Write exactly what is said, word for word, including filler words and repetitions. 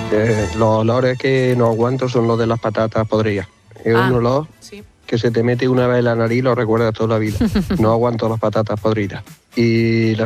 Eh, los olores que no aguanto son los de las patatas podridas. Es Ah, un olor sí. que se te mete una vez en la nariz y lo recuerdas toda la vida. No aguanto las patatas podridas. Y la